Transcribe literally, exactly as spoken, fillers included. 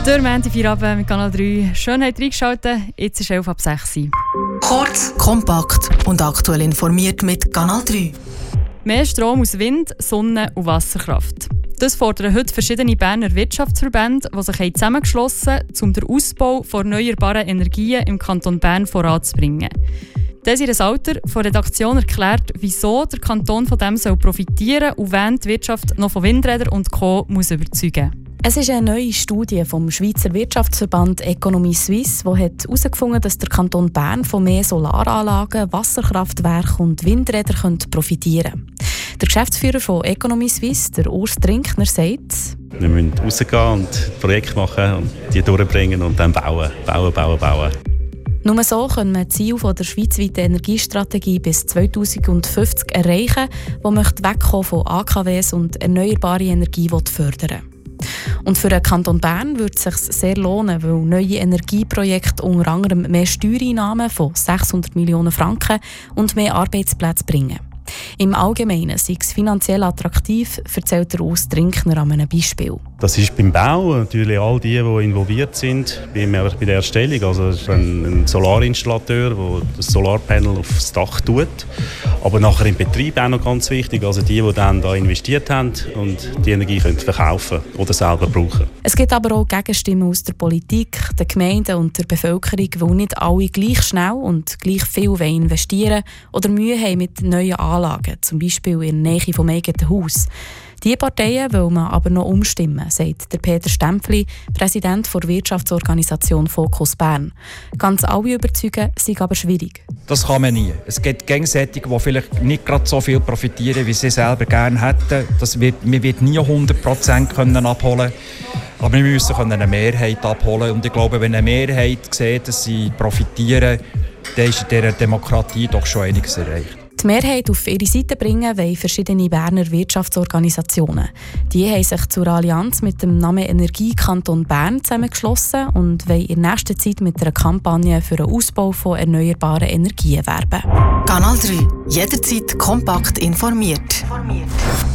Der Montag mit Kanal drei. Schön, habt ihr eingeschaltet. Jetzt ist elf ab sechs. Kurz, kompakt und aktuell informiert mit Kanal drei. Mehr Strom aus Wind, Sonne und Wasserkraft. Das fordern heute verschiedene Berner Wirtschaftsverbände, die sich zusammengeschlossen haben, um den Ausbau von erneuerbaren Energien im Kanton Bern voranzubringen. Desiree Salter von der Redaktion erklärt, wieso der Kanton von dem soll profitieren und wen die Wirtschaft noch von Windrädern und Co. muss überzeugen muss. Es ist eine neue Studie vom Schweizer Wirtschaftsverband Economy Suisse, die herausgefunden hat, dass der Kanton Bern von mehr Solaranlagen, Wasserkraftwerken und Windrädern profitieren könnte. Der Geschäftsführer von Economy Suisse, der Urs Trinkner, sagt: Wir müssen rausgehen und Projekte machen und die durchbringen und dann bauen, bauen, bauen, bauen. Nur so können wir die Ziele der schweizweiten Energiestrategie bis zweitausendfünfzig erreichen, die wegkommen von A K Ws und erneuerbare Energie fördern will. Und für den Kanton Bern würde es sich sehr lohnen, weil neue Energieprojekte unter anderem mehr Steuereinnahmen von sechshundert Millionen Franken und mehr Arbeitsplätze bringen. Im Allgemeinen sei es finanziell attraktiv, erzählt der Urs Trinkner an einem Beispiel. Das ist beim Bau natürlich all die, die involviert sind, wie bei der Erstellung. Also es ist ein, ein Solarinstallateur, der das Solarpanel aufs Dach tut. Aber nachher im Betrieb auch noch ganz wichtig, also die, die dann da investiert haben und die Energie können verkaufen oder selber brauchen. Es gibt aber auch Gegenstimmen aus der Politik, den Gemeinden und der Bevölkerung, weil nicht alle gleich schnell und gleich viel investieren oder Mühe haben mit neuen Anlagen, zum Beispiel in der Nähe vom eigenen Haus. Diese Parteien will man aber noch umstimmen, sagt der Peter Stempfli, Präsident der Wirtschaftsorganisation Fokus Bern. Ganz alle überzeugen, sei aber schwierig. Das kann man nie. Es gibt Gegenseitige, die vielleicht nicht gerade so viel profitieren, wie sie selber gerne hätten. Das wird, man wird nie hundert Prozent abholen können. Aber wir müssen eine Mehrheit abholen. Und ich glaube, wenn eine Mehrheit sieht, dass sie profitieren, dann ist in dieser Demokratie doch schon einiges erreicht. Die Mehrheit auf ihre Seite bringen wollen verschiedene Berner Wirtschaftsorganisationen. Die haben sich zur Allianz mit dem Namen Energie Kanton Bern zusammengeschlossen und wollen in nächster Zeit mit einer Kampagne für den Ausbau von erneuerbaren Energien werben. Kanal drei. Jederzeit kompakt informiert.